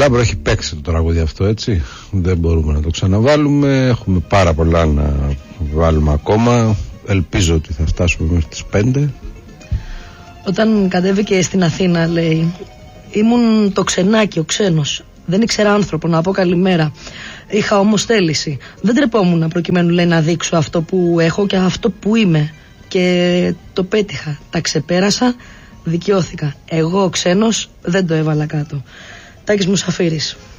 Λάμπρο έχει παίξει το τραγούδι αυτό, έτσι. Δεν μπορούμε να το ξαναβάλουμε. Έχουμε πάρα πολλά να βάλουμε ακόμα. Ελπίζω ότι θα φτάσουμε μέχρι τις 5. Όταν κατέβηκε στην Αθήνα, λέει, ήμουν το ξενάκι, ο ξένος. Δεν ήξερα άνθρωπο να πω καλημέρα. Είχα όμως θέληση. Δεν τρεπόμουν προκειμένου, λέει, να δείξω αυτό που έχω και αυτό που είμαι. Και το πέτυχα. Τα ξεπέρασα, δικαιώθηκα. Εγώ ο ξένος δεν το έβαλα κάτω. Τάκης Μουσαφίρης.